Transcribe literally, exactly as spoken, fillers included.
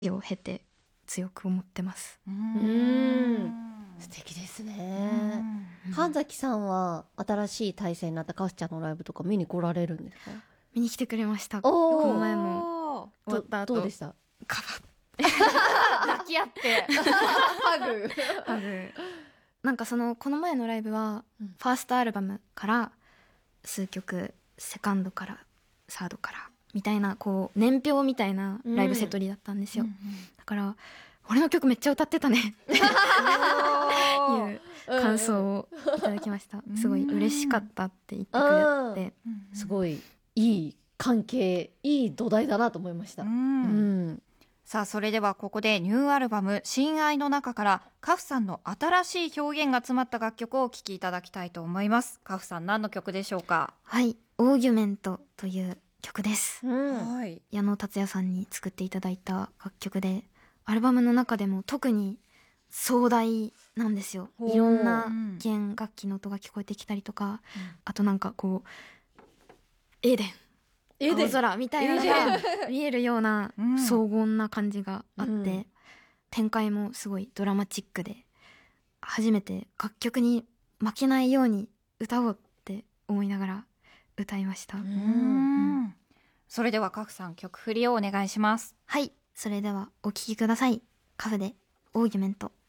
を経て強く思ってます。 うーん素敵ですね。神崎さんは新しい体制になったカフちゃんのライブとか見に来られるんですか？ 見に来てくれました。 おーこの前も終わった後どうでしたカバ抱き合ってハグハグなんかそのこの前のライブはうんファーストアルバムから数曲、セカンドからサードからみたいなこう年表みたいなライブセットリだったんですよ、だから俺の曲めっちゃ歌ってたねっていう感想をいただきました。すごい嬉しかったって言ってくれて、 すごいいい関係、いい土台だなと思いました。 ううんんさあそれではここでニューアルバム親愛の中からカフさんの新しい表現が詰まった楽曲をお聴きいただきたいと思います。カフさん何の曲でしょうか？ はいオーギュメントという曲です。 うんはい矢野達也さんに作っていただいた楽曲で、アルバムの中でも特に壮大なんですよ。 ほういろんなうん弦楽器の音が聞こえてきたりとか、あとなんかこうエデン絵で青空みたいなのが見えるようなうん荘厳な感じがあって、 うん展開もすごいドラマチックで、初めて楽曲に負けないように歌おうって思いながら歌いました。 うんうんそれではカフさん曲振りをお願いします。 はい、それではお聴きください。カフでオーギュメント。